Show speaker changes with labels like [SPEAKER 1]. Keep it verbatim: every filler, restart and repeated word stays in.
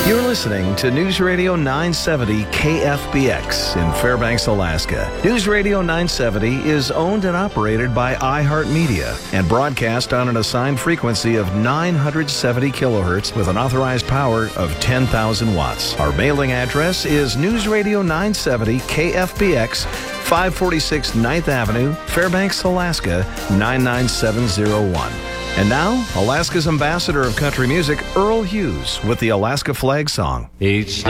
[SPEAKER 1] You're listening to News Radio nine seventy K F B X in Fairbanks, Alaska. News Radio nine seventy is owned and operated by iHeartMedia and broadcast on an assigned frequency of nine hundred seventy kilohertz with an authorized power of ten thousand watts. Our mailing address is News Radio nine seventy K F B X, five forty-six ninth Avenue, Fairbanks, Alaska, nine nine seven zero one. And now, Alaska's ambassador of country music, Earl Hughes, with the Alaska Flag Song.
[SPEAKER 2] Each